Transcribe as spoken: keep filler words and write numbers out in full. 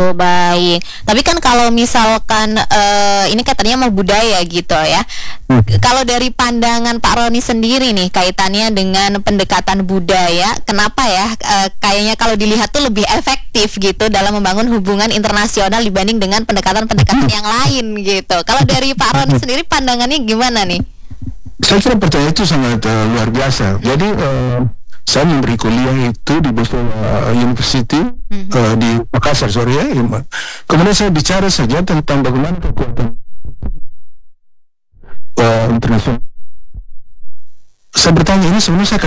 baik. Tapi kan kalau misalkan uh, ini katanya mau budaya gitu ya. Hmm. Kalau dari pandangan Pak Roni sendiri nih kaitannya dengan pendekatan budaya, kenapa ya uh, kayaknya kalau dilihat tuh lebih efektif gitu dalam membangun hubungan internasional dibanding dengan pendekatan-pendekatan yang lain gitu. Kalau dari Pak Roni sendiri pandangannya gimana nih? Saya kira pertanyaan itu sangat uh, luar biasa. Jadi uh, saya memberi kuliah itu di Boston uh, University mm-hmm. uh, di Makassar, sorry ya. Kemudian saya bicara saja tentang bagaimana kekuatan uh, internasional. Saya bertanya, ini sebenarnya saya